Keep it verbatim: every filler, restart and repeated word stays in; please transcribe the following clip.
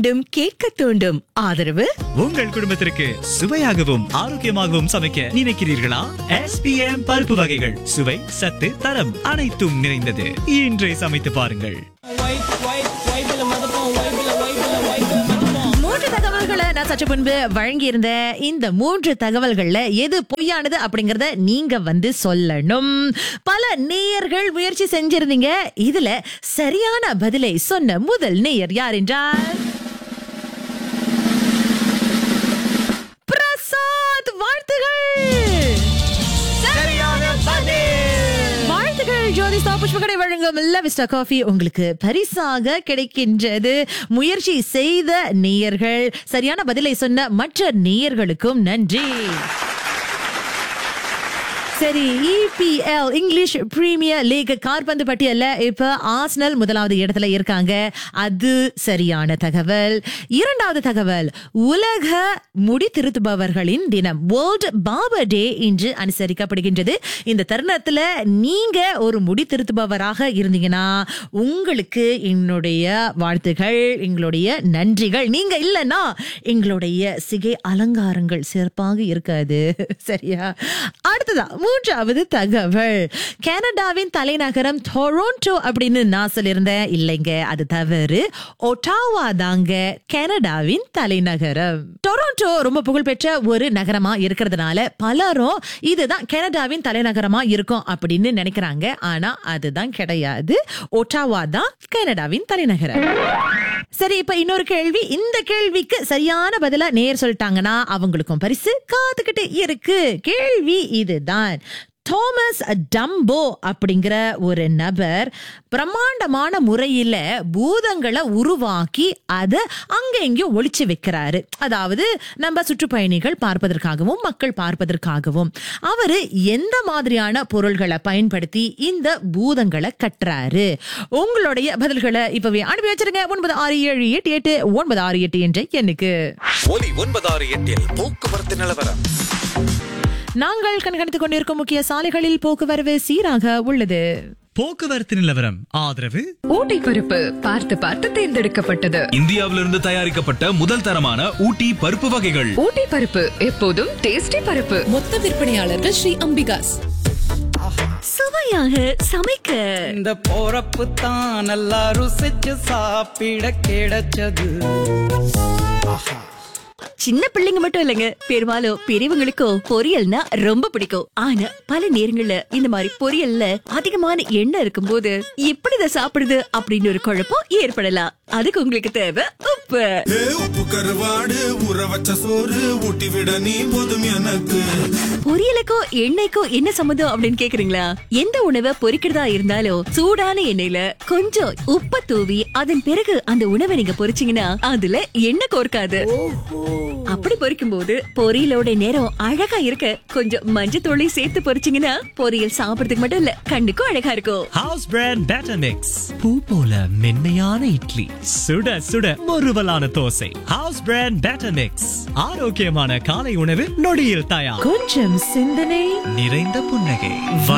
மீண்டும் கேட்க தூண்டும். ஆதரவு உங்கள் குடும்பத்திற்கு சுவையாகவும் ஆரோக்கியமாகவும் சமைக்க நினைக்கிறீர்களா? எஸ் பி எம் பருப்பு வகைகள் சுவை, சத்து, தரம் அனைத்தும் நிறைந்தது. இன்றே சமைத்து பாருங்கள். மூன்று தகவல்களை நான் சற்று முன்பு வழங்கியிருந்த இந்த மூன்று தகவல்கள்ல எது பொய்யானது அப்படிங்கறத நீங்க வந்து சொல்லணும். பல நேயர்கள் முயற்சி செஞ்சிருந்தீங்க. இதுல சரியான பதிலை சொன்ன முதல் நேயர் யார் என்றால் பிரசாத். வாழ்த்துகள். வாழ்த்துக்கள். ஜோதி புஷ்பகடை வழங்கும் லவிஸ்டா காஃபி உங்களுக்கு பரிசாக கிடைக்கின்றது. முயற்சி செய்த நேயர்கள், சரியான பதிலை சொன்ன மற்ற நேயர்களுக்கும் நன்றி. சரி, இ P L English premier league கால்பந்து பட்டியல்ல இப்ப ஆர்சனல் முதலாவது இடத்துல இருக்காங்க. அது சரியான தகவல். இரண்டாவது தகவல், உலக முடி திருத்துபவர்களின் தினம், வேர்ல்ட் பார்பர் டே இன்று அனுசரிக்கப்படுகின்றது. இந்த தருணத்துல நீங்க ஒரு முடி திருத்துபவராக இருந்தீங்கன்னா உங்களுக்கு என்னுடைய வாழ்த்துகள், எங்களுடைய நன்றிகள். நீங்க இல்லைன்னா எங்களுடைய சிகை அலங்காரங்கள் சிறப்பாக இருக்காது. சரியா? அடுத்ததா மூன்றாவது தகவல், கனடாவின் தலைநகரம் டொரண்டோ அப்படின்னு நான் சொல்லியிருந்தேன். இல்லைங்க, அது தவறு. ஒட்டாவா தாங்க கனடாவின் தலைநகரம். டொரண்டோ ரொம்ப புகழ்பெற்ற ஒரு நகரமா இருக்கிறதுனால பலரும் இதுதான் கனடாவின் தலைநகரமா இருக்கும் அப்படின்னு நினைக்கிறாங்க. ஆனா அதுதான் கிடையாது. ஒட்டாவா தான் கனடாவின் தலைநகரம். சரி, இப்ப இன்னொரு கேள்வி. இந்த கேள்விக்கு சரியான பதிலா நேர் சொல்லிட்டாங்கன்னா அவங்களுக்கும் பரிசு காத்துக்கிட்டு இருக்கு. கேள்வி இதுதான், தாமஸ் டம்போ அப்படிங்கிற ஒரு நபர் பிரம்மாண்டமான முறையில பூதங்களை உருவாக்கி அதை அங்க எங்கேயும் ஒளிச்சு வைக்கிறாரு. அதாவது நம்ம சுற்றுப்பயணிகள் பார்ப்பதற்காகவும் மக்கள் பார்ப்பதற்காகவும் அவரு எந்த மாதிரியான பொருள்களை பயன்படுத்தி இந்த பூதங்களை கட்டுறாரு? உங்களுடைய பதில்களை இப்பவே அனுப்பி வச்சிருங்க. ஒன்பது ஆறு ஏழு எட்டு எட்டு ஒன்பது ஆறு எட்டு என்ற எண்ணுக்கு. ஒலி ஒன்பது ஆறு எட்டில் போக்குவரத்து நிலவரம். நாங்கள் கண்காணித்துக் கொண்டிருக்கும் முக்கிய சாலைகளில் போக்குவரத்து சீராக உள்ளது. போக்குவரத்து நிலவரம் ஆதரவு ஊட்டி பருப்பு பார்த்து பார்த்து தேர்ந்தெடுக்கப்பட்டது. இந்தியாவிலிருந்து தயாரிக்கப்பட்ட முதல் தரமான ஊட்டி பருப்பு வகைகள். ஊட்டி பருப்பு எப்போதும் டேஸ்டி பருப்பு. மொத்த விற்பனையாளர்கள் ஸ்ரீ அம்பிகாஸ். சுவையாக சமைக்க இந்த போறப்பு தான் நல்லா ருசிச்சு சாப்பிட கிடைச்சது. சின்ன பிள்ளைங்க மட்டும் இல்லைங்க, பெரும்பாலும் பெரியவங்களுக்கோ பொரியல்னா ரொம்ப பிடிக்கும். ஆனா பல நேரங்கள்ல இந்த மாதிரி பொரியல்ல அதிகமான எண்ணெய் இருக்கும் போது எப்படி இதை சாப்பிடுது அப்படின்னு ஒரு குழப்பம் ஏற்படலாம். அதுக்கு உங்களுக்கு தேவை உப்பு. உப்பு கருவாடு ஊற வச்ச சோறு ஊட்டி விட நீ போதும் எனக்கு. பொரியலுக்கோ எண்ணெய்க்கோ என்ன சம்மந்தம் அப்படின்னு கேக்குறீங்களா? எந்த உணவை பொரிக்கிறதா இருந்தாலும் சூடான எண்ணெயில கொஞ்சம் உப்பை தூவி அதன் பிறகு அந்த உணவை நீங்க பொரிச்சீங்கன்னா அதுல எண்ணெய் கோர்க்காது. அப்படி பொரிக்கும் போது பொரியலோட நேரம் அழகா இருக்க கொஞ்சம் மஞ்சத்தூளை சேர்த்து பொரிச்சீங்கன்னா பொரியல் சாப்பிடுறதுக்கு மட்டும் இல்ல, கண்ணுக்கும் அழகா இருக்கும். House brand batter mix. பூ போல மென்மையான இட்லி, சுட சுட முறுவலான dosa. House brand batter mix. ஆரோக்கியமான காலை உணவு நொடியில் தயார். கொஞ்சம் சிந்தனை நிறைந்த புன்னகை.